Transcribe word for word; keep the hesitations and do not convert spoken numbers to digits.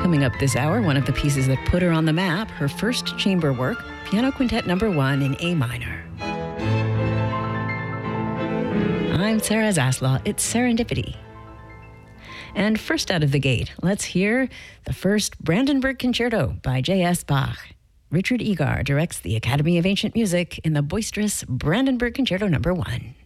Coming up this hour, one of the pieces that put her on the map, her first chamber work, Piano Quintet number one in A minor. I'm Sarah Zaslaw. It's Serendipity. And first out of the gate, let's hear the first Brandenburg Concerto by J S Bach. Richard Egar directs the Academy of Ancient Music in the boisterous Brandenburg Concerto number one.